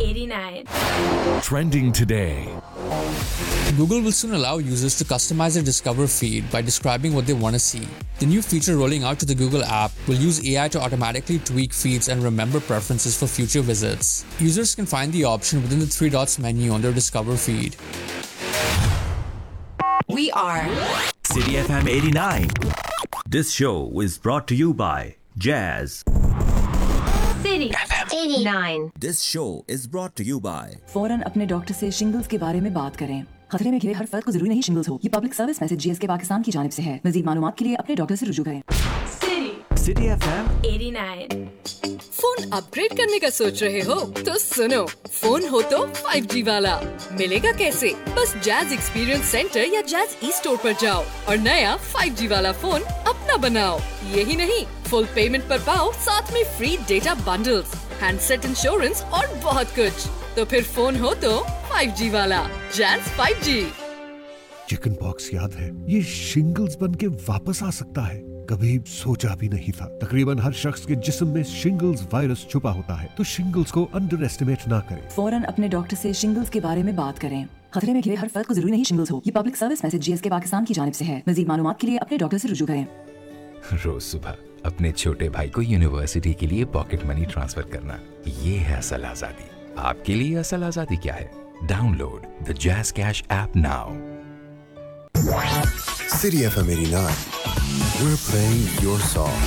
89. Trending today. Google will soon allow users to customize their Discover feed by describing what they want to see. The new feature rolling out to the Google app will use AI to automatically tweak feeds and remember preferences for future visits. Users can find the option within the three dots menu on their Discover feed. We are City FM 89. This show is brought to you by Jazz. City FM 89. This show is brought to you by फौरन अपने doctor से shingles के बारे में बात करें। खतरे में घिरे हर फर्द को जरूरी नहीं शिंगल्स हो। ये public service message GSK Pakistan की जानिब से है। मज़ीद मालूमात के लिए अपने डॉक्टर से रुजू करें। City FM 89. फोन अपग्रेड करने का सोच रहे हो तो सुनो, फोन हो तो 5G वाला मिलेगा कैसे? बस जैज एक्सपीरियंस सेंटर या जैज ई स्टोर पर जाओ और नया 5G वाला फोन अपना बनाओ। यही नहीं, फुल पेमेंट पर पाओ साथ में free data bundles, handset insurance और बहुत कुछ। तो फिर फोन हो तो 5G वाला जैज 5G। चिकन पॉक्स याद है? ये शिंगल्स बन के वापस आ सकता है। कभी सोचा भी नहीं था। तकरीबन हर शख्स के जिस्म में शिंगल्स वायरस छुपा होता है, तो शिंगल्स को अंडर एस्टिमेट ना करें। फौरन अपने डॉक्टर से शिंगल्स के बारे में बात करें। खतरे में घिरे हर फर्द को जरूरी नहीं शिंगल्स हो। ये public service message GSK Pakistan की जानिब से है। मज़ीद मालूमात के लिए अपने डॉक्टर से रुजू करें। रोज सुबह अपने छोटे भाई को यूनिवर्सिटी के लिए पॉकेट मनी ट्रांसफर करना, ये है असल आजादी। आपके लिए असल आजादी क्या है? Download the jazz cash app now. City FM 89. We're playing your song.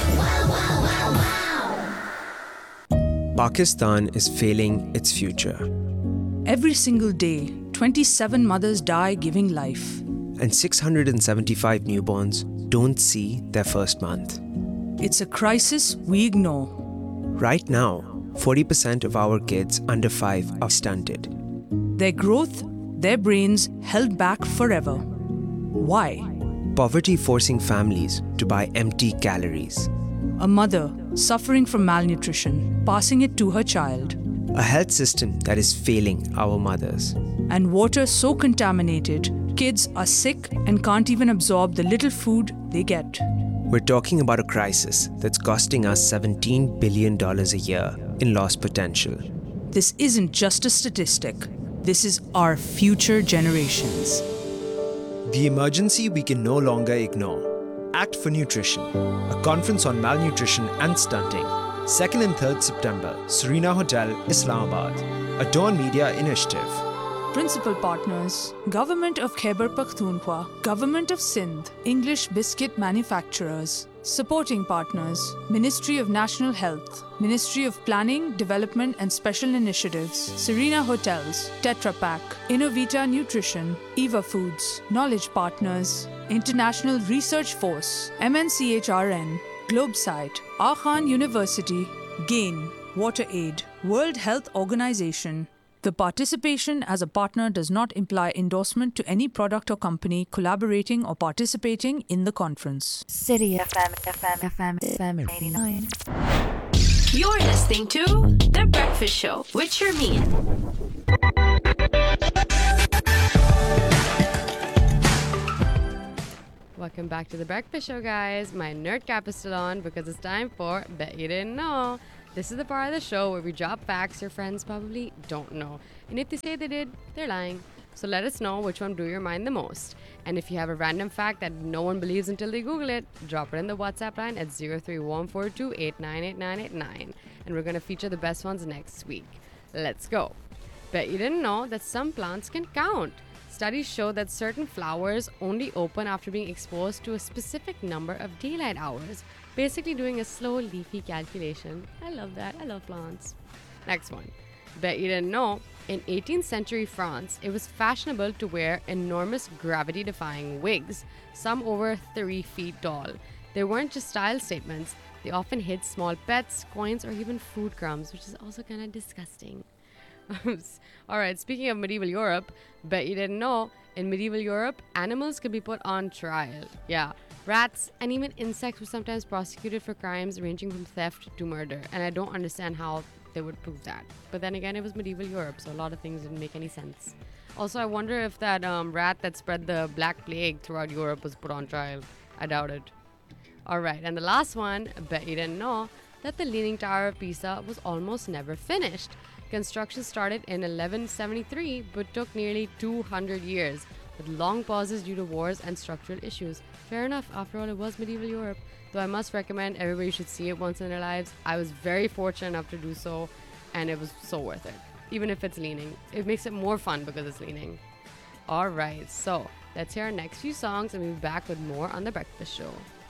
Pakistan is failing its future. Every single day, 27 mothers die giving life. And 675 newborns don't see their first month. It's a crisis we ignore. Right now, 40% of our kids under 5 are stunted. Their growth, their brains held back forever. Why? Poverty forcing families to buy empty calories. A mother suffering from malnutrition, passing it to her child. A health system that is failing our mothers. And water so contaminated, kids are sick and can't even absorb the little food they get. We're talking about a crisis that's costing us $17 billion a year in lost potential. This isn't just a statistic. This is our future generations. The emergency we can no longer ignore. Act for Nutrition, a conference on malnutrition and stunting. 2nd and 3rd September, Serena Hotel, Islamabad. A Dawn Media initiative. Principal partners: Government of Khyber Pakhtunkhwa, Government of Sindh, English Biscuit Manufacturers. Supporting partners: Ministry of National Health, Ministry of Planning, Development and Special Initiatives, Serena Hotels, Tetra Pak, Innovita Nutrition, Eva Foods. Knowledge partners: International Research Force, MNCHRN, Globesite, Khan University, GAIN, WaterAid, World Health Organization. The participation as a partner does not imply endorsement to any product or company collaborating or participating in the conference. City FM 89. You're listening to The Breakfast Show with Sharmeen. Welcome back to The Breakfast Show, guys. My nerd cap is still on because it's time for Bet You Didn't Know. This is the part of the show where we drop facts your friends probably don't know. And if they say they did, they're lying. So let us know which one blew your mind the most. And if you have a random fact that no one believes until they Google it, drop it in the WhatsApp line at 0314289889. And we're going to feature the best ones next week. Let's go. Bet you didn't know that some plants can count. Studies show that certain flowers only open after being exposed to a specific number of daylight hours. Basically doing a slow leafy calculation. I love that. I love plants. Next one. Bet you didn't know, in 18th century France, it was fashionable to wear enormous gravity-defying wigs, some over 3 feet tall. They weren't just style statements. They often hid small pets, coins, or even food crumbs, which is also kind of disgusting. Alright, speaking of medieval Europe, bet you didn't know, in medieval Europe, animals could be put on trial. Yeah. Rats and even insects were sometimes prosecuted for crimes ranging from theft to murder, and I don't understand how they would prove that. But then again, it was medieval Europe, so a lot of things didn't make any sense. Also, I wonder if that rat that spread the Black Plague throughout Europe was put on trial. I doubt it. Alright, and the last one, bet you didn't know, that the Leaning Tower of Pisa was almost never finished. Construction started in 1173 but took nearly 200 years, with long pauses due to wars and structural issues. Fair enough, after all, it was medieval Europe. Though I must recommend everybody should see it once in their lives. I was very fortunate enough to do so, and it was so worth it. Even if it's leaning, it makes it more fun because it's leaning. Alright, so let's hear our next few songs and we'll be back with more on The Breakfast Show.